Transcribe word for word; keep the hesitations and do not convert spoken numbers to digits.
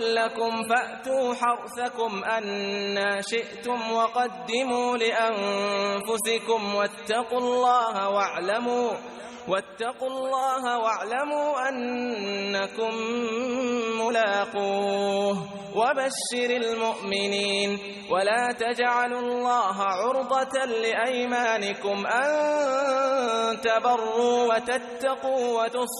لكم فأتوا حرثكم أنا شئتم وقدموا لأنفسكم واتقوا الله واعلموا واتقوا الله واعلموا أنكم ملاقوه وبشر المؤمنين. ولا تجعلوا الله عرضة لأيمانكم أن تبروا وتتقوا وتصلحوا